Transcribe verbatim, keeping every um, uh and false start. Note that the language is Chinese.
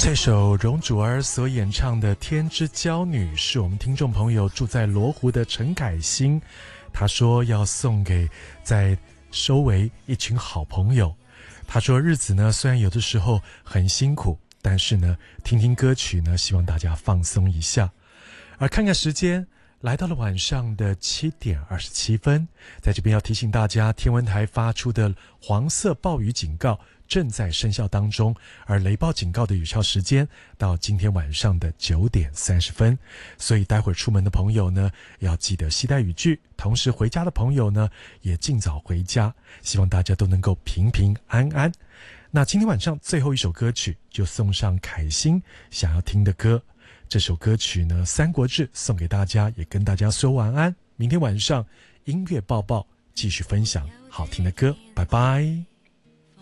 这首容祖儿所演唱的《天之娇女》是我们听众朋友住在罗湖的陈凯欣，他说要送给在收围一群好朋友。他说日子呢虽然有的时候很辛苦，但是呢听听歌曲呢希望大家放松一下。而看看时间，来到了晚上的七点二十七分，在这边要提醒大家，天文台发出的黄色暴雨警告正在生效当中，而雷暴警告的有效时间到今天晚上的九点三十分，所以待会儿出门的朋友呢，要记得携带雨具，同时回家的朋友呢，也尽早回家，希望大家都能够平平安安。那今天晚上最后一首歌曲就送上凯欣想要听的歌，这首歌曲呢，《三国志》送给大家，也跟大家说晚安。明天晚上音乐报报继续分享好听的歌，拜拜。